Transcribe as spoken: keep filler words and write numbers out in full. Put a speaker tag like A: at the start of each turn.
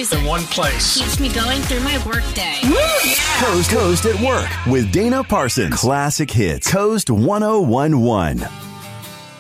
A: music
B: in one place.
A: keeps me going through my workday.
C: Yeah. Coast Coast at Work with Dana Parsons. Classic hits. Coast one oh one one.